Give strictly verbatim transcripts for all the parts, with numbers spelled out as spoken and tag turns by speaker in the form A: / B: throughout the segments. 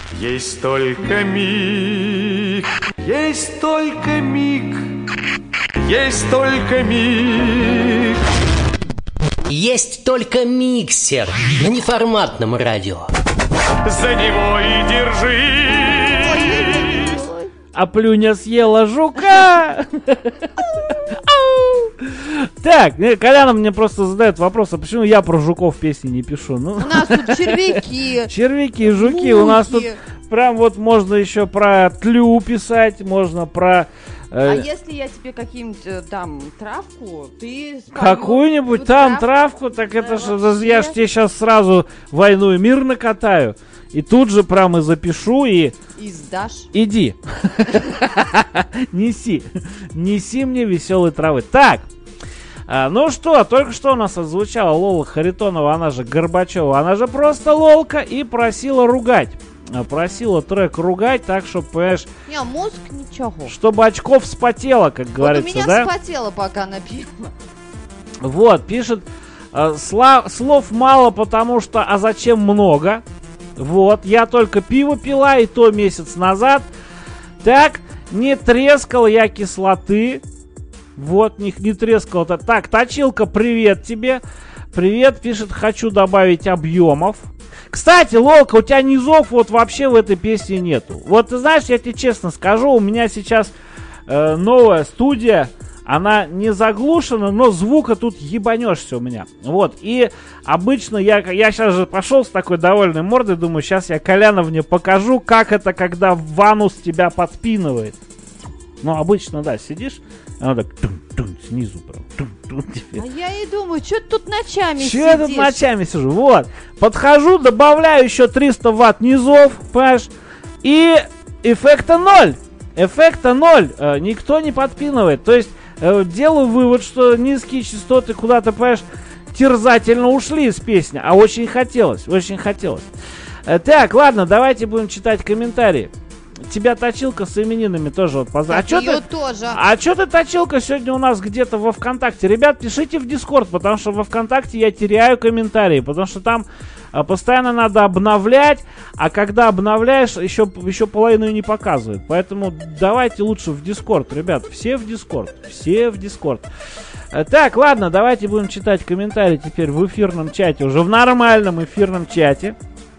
A: Есть только миг, есть только миг, есть только миг.
B: Есть только миксер на неформатном радио.
A: За него и держись.
C: А Плюня съела жука. Так, Коляна мне просто задает вопрос, а почему я про жуков песни не пишу? Ну,
D: у нас тут червяки.
C: Червяки, жуки. Мухи. У нас тут прям вот можно еще про тлю писать, можно про...
D: А если я тебе каким-нибудь там травку, ты...
C: Какую-нибудь там травку, так это же... Я ж тебе сейчас сразу «Войну и мир» накатаю. И тут же прям и запишу, и...
D: И сдашь.
C: Иди. Неси. Неси мне веселой травы. Так. А, ну что, только что у нас отзвучала Лола Харитонова, она же Горбачева, она же просто Лолка, и просила ругать. Просила трек ругать, так, чтобы, понимаешь...
D: Не, мозг ничего.
C: Чтобы очков вспотело, как говорится,
D: вот у меня
C: да?
D: вспотело, пока напила.
C: Вот, пишет, слов, слов мало, потому что, а зачем много? Вот, я только пиво пила, и то месяц назад. Так, не трескал я кислоты. Вот, не, не трескал. Так, точилка, привет тебе. Привет, пишет, хочу добавить объемов. Кстати, Лолка, у тебя низов вот вообще в этой песне нету. Вот ты знаешь, я тебе честно скажу, у меня сейчас э, новая студия. Она не заглушена, но звука тут ебанешься у меня. Вот, и обычно я, я сейчас же пошел с такой довольной мордой, думаю, сейчас я Коляновне покажу, как это, когда ванус тебя подпинывает. Ну, обычно, да, сидишь, и она так тун-тун, снизу прям. Тун-тун,
D: а я и думаю, что ты тут ночами
C: чё
D: сидишь?
C: я тут ночами сижу? Вот, подхожу, добавляю еще триста ватт низов, понимаешь, и эффекта ноль. Эффекта ноль, э, никто не подпинывает, то есть делаю вывод, что низкие частоты куда-то, понимаешь, терзательно ушли из песни. А очень хотелось, очень хотелось. Так, ладно, давайте будем читать комментарии. Тебя точилка с именинами тоже вот поздравляю. А что ты,
D: тоже.
C: А что ты, точилка, сегодня у нас где-то во ВКонтакте? Ребят, пишите в Дискорд, потому что во ВКонтакте я теряю комментарии, потому что там а, постоянно надо обновлять, а когда обновляешь, еще, еще половину не показывает. Поэтому давайте лучше в Дискорд, ребят, все в Дискорд, все в Дискорд. Так, ладно, давайте будем читать комментарии теперь в эфирном чате, уже в нормальном эфирном чате.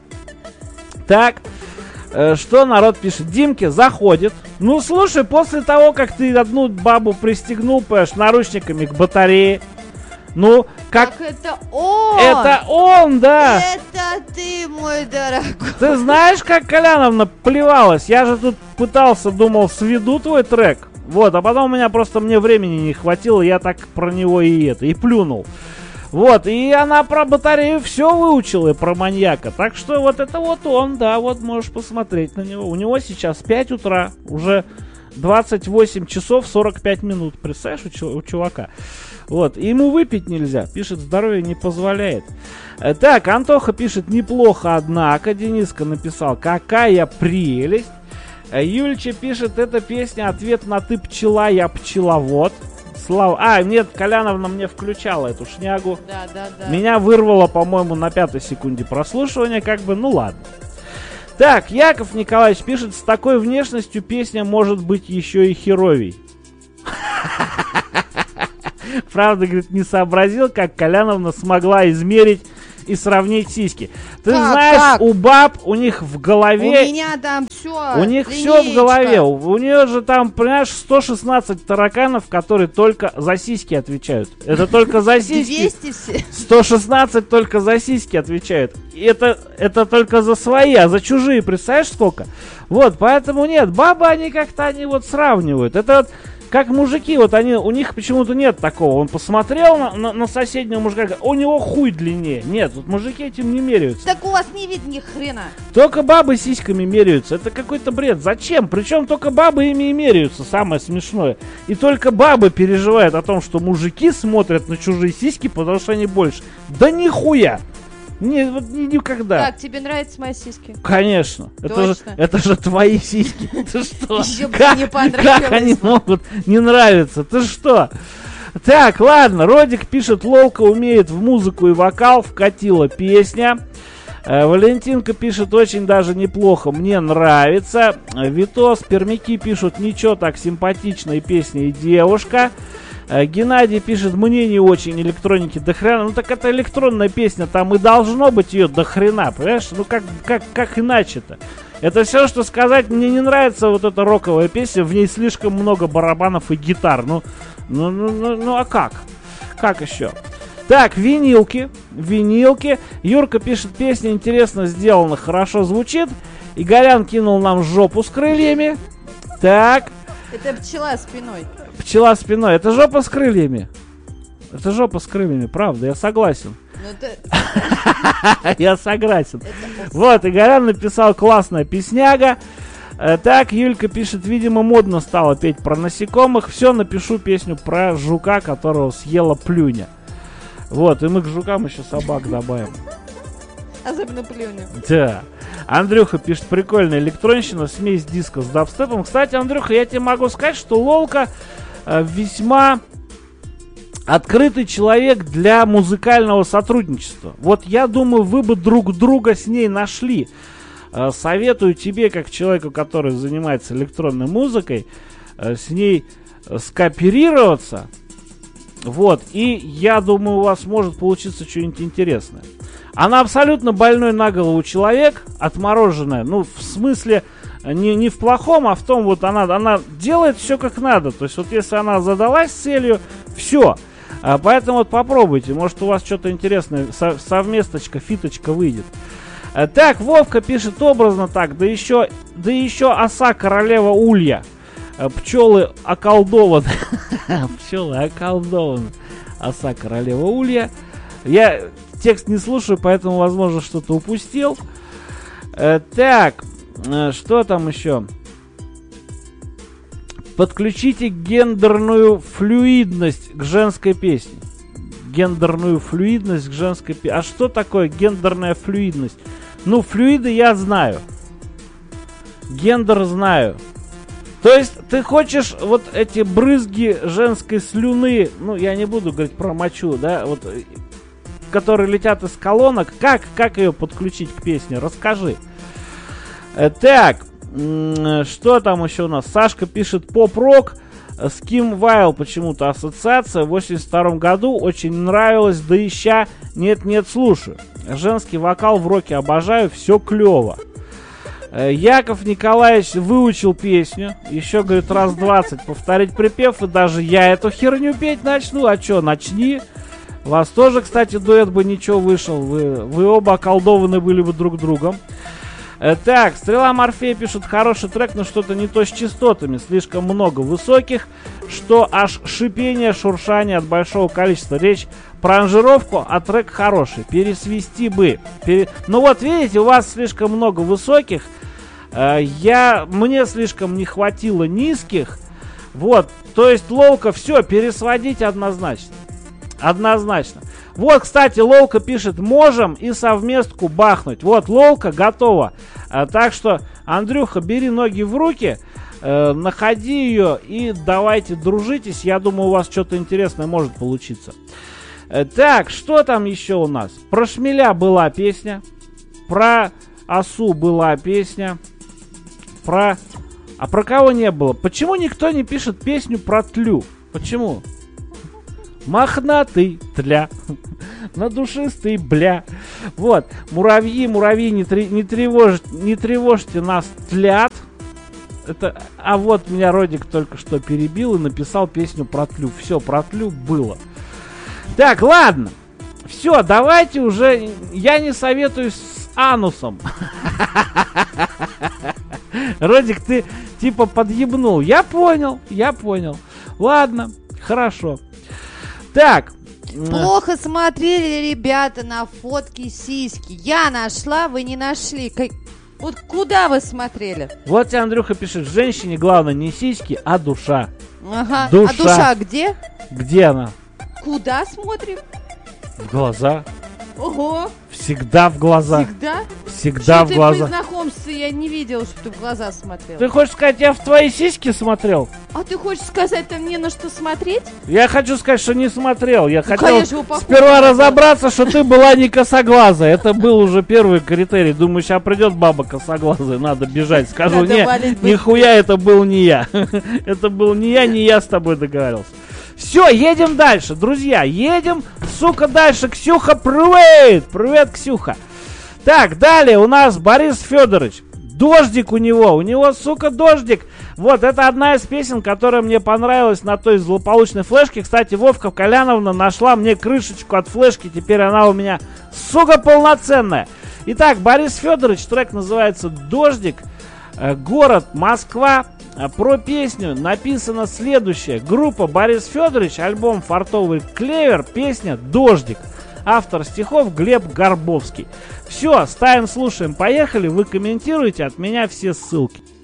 C: Так, э, что народ пишет? Димке заходит. Ну, слушай, после того, как ты одну бабу пристегнул, понимаешь, наручниками к батарее, ну, как...
D: Так это он!
C: Это он, да!
D: Это ты, мой дорогой!
C: Ты знаешь, как Коляновна плевалась? Я же тут пытался, думал, сведу твой трек. Вот, а потом у меня просто, мне времени не хватило, я так про него и это, и плюнул. Вот, и она про батарею все выучила, и про маньяка. Так что вот это вот он, да, вот можешь посмотреть на него. У него сейчас пять утра, уже двадцать восемь часов сорок пять минут. Представляешь, у, чу- у чувака. Вот, и ему выпить нельзя, пишет, здоровье не позволяет. Так, Антоха пишет, неплохо, однако. Дениска написал, какая прелесть. Юльча пишет, эта песня ответ на ты пчела, я пчеловод. Слава... А, нет, Коляновна мне включала эту шнягу.
D: Да, да, да.
C: Меня вырвало, по-моему, на пятой секунде прослушивания, как бы, ну ладно. Так, Яков Николаевич пишет, с такой внешностью песня может быть еще и херовей. Правда, говорит, не сообразил, как Коляновна смогла измерить и сравнить сиськи. Ты
D: как,
C: знаешь,
D: как?
C: у баб, у них в голове...
D: У меня там все.
C: У них все в голове. У, у нее же там, понимаешь, сто шестнадцать тараканов, которые только за сиськи отвечают. Это только за сиськи.
D: двести все.
C: сто шестнадцать только за сиськи отвечают. И это, это только за свои, а за чужие, представляешь, сколько? Вот, поэтому нет, бабы, они как-то, они вот сравнивают. Это вот... Как мужики, вот они, у них почему-то нет такого. Он посмотрел на, на, на соседнего мужика, у него хуй длиннее. Нет, вот мужики этим не меряются.
D: Так у вас не видно ни хрена.
C: Только бабы сиськами меряются. Это какой-то бред. Зачем? Причем только бабы ими и меряются, самое смешное. И только бабы переживают о том, что мужики смотрят на чужие сиськи, потому что они больше. Да нихуя! Не, вот ни, никогда.
D: Так, тебе нравятся мои сиськи?
C: Конечно. Это же, это же твои сиськи. Ты что?
D: Еще бы
C: Как,
D: не понравилось.
C: как они могут не нравиться? Ты что? Так, ладно. Родик пишет, Лолка умеет в музыку и вокал. Вкатила песня. Э, Валентинка пишет, очень даже неплохо, мне нравится. Э, Витос, пермяки пишут, ничего, так симпатичная песня и девушка. Э, Геннадий пишет, мне не очень, электроники до хрена. Ну так это электронная песня, там и должно быть ее до хрена, понимаешь? Ну как, как, как иначе-то? Это все, что сказать. Мне не нравится вот эта роковая песня, в ней слишком много барабанов и гитар. Ну, ну, ну, ну, ну а как? Как еще? Так, винилки, винилки. Юрка пишет, песня интересно сделана, хорошо звучит. Игорян кинул нам жопу с крыльями. Так.
D: Это пчела спиной.
C: Пчела спиной. Это жопа с крыльями. Это жопа с крыльями, правда, я согласен. Я согласен. Вот, Игорян написал, классная песняга. Так, Юлька пишет, видимо, модно стало петь про насекомых. Все, напишу песню про жука, которого съела плюня. Вот, и мы к жукам еще собак добавим.
D: Особенно плюню.
C: Да. Андрюха пишет, прикольная электронщина, смесь диска с дабстепом. Кстати, Андрюха, я тебе могу сказать, что Лолка э, весьма открытый человек для музыкального сотрудничества. Вот я думаю, вы бы друг друга с ней нашли. Э, советую тебе, как человеку, который занимается электронной музыкой, э, с ней э, скооперироваться. Вот, и я думаю, у вас может получиться что-нибудь интересное. Она абсолютно больной на голову человек, отмороженная. Ну, в смысле, не, не в плохом, а в том, вот она, она делает все как надо. То есть, вот если она задалась целью, все. А, поэтому вот попробуйте, может у вас что-то интересное, со, совместочка, фиточка выйдет. А, так, Вовка пишет образно так, да еще, да еще оса королева улья. Пчелы околдованы. Пчелы околдованы. Оса королева улья. Я текст не слушаю, поэтому, возможно, что-то упустил. Э, так, э, что там еще? Подключите гендерную флюидность к женской песне. Гендерную флюидность к женской песне. А что такое гендерная флюидность? Ну, флюиды я знаю. Гендер знаю. То есть ты хочешь вот эти брызги женской слюны, ну я не буду говорить про мочу, да, вот, которые летят из колонок, как, как ее подключить к песне, расскажи. Э, так, м- что там еще у нас? Сашка пишет поп-рок, с Ким Вайл почему-то ассоциация, в восемьдесят втором году очень нравилось, да ища, нет-нет, слушаю. Женский вокал в роке обожаю, все клево. Яков Николаевич выучил песню, еще, говорит, раз двадцать повторить припев, и даже я эту херню петь начну, а чё, начни. У вас тоже, кстати, дуэт бы ничего вышел, вы, вы оба околдованы были бы друг другом. Так, Стрела Морфея пишет, хороший трек, но что-то не то с частотами, слишком много высоких, что аж шипение, шуршание от большого количества. Речь про аранжировку, а трек хороший, пересвести бы. Пере... Ну вот, видите, у вас слишком много высоких, э, я... мне слишком не хватило низких, вот, то есть Лолка, все, пересводить однозначно. Однозначно. Вот, кстати, Лолка пишет, можем и совместку бахнуть. Вот, Лолка готова. А, так что, Андрюха, бери ноги в руки, э, находи ее и давайте дружитесь. Я думаю, у вас что-то интересное может получиться. Э, так, что там еще у нас? Про шмеля была песня. Про осу была песня. Про... А про кого не было? Почему никто не пишет песню про тлю? Почему? Мохнатый тля, надушистый бля. Вот, муравьи, муравьи, не, тре, не, тревож, не тревожьте нас, тлят. Это, а вот меня Родик только что перебил и написал песню про тлю. Все, про тлю было. Так, ладно. Все, давайте уже. Я не советуюсь с анусом. Родик, ты типа подъебнул. Я понял, я понял. Ладно, хорошо. Так.
D: Плохо смотрели ребята на фотки сиськи. Я нашла, вы не нашли. Как... Вот куда вы смотрели?
C: Вот тебе Андрюха пишет, женщине главное не сиськи, а душа.
D: Ага.
C: Душа.
D: А душа где?
C: Где она?
D: Куда смотрим?
C: В глаза.
D: Ого,
C: Всегда в глаза.
D: всегда?
C: Всегда
D: Что
C: в
D: ты
C: глаза.
D: при знакомстве я не видела, что ты в глаза смотрел.
C: Ты хочешь сказать, я в твои сиськи смотрел?
D: А ты хочешь сказать, там не на что смотреть?
C: Я хочу сказать, что не смотрел. Я хотел
D: конечно, упаковка
C: сперва
D: была.
C: разобраться, что ты была не косоглазая. Это был уже первый критерий. Думаю, сейчас придет баба косоглазая, надо бежать. Скажу,
D: Надо
C: не,
D: валить быстро.
C: нихуя это был не я. Это был не я, не я с тобой договаривался. Все, едем дальше, друзья. Едем, сука, дальше. Ксюха, привет! Привет, Ксюха. Так, далее у нас Борис Федорович. Дождик у него, у него, сука, дождик. Вот, это одна из песен, которая мне понравилась на той злополучной флешке. Кстати, Вовка Коляновна нашла мне крышечку от флешки. Теперь она у меня, сука, полноценная. Итак, Борис Федорович, трек называется «Дождик». Э, город Москва. Э, про песню написано следующее. Группа Борис Федорович, альбом «Фартовый клевер», песня «Дождик». Автор стихов Глеб Горбовский. Все, ставим, слушаем, поехали. Вы комментируете, от меня все ссылки.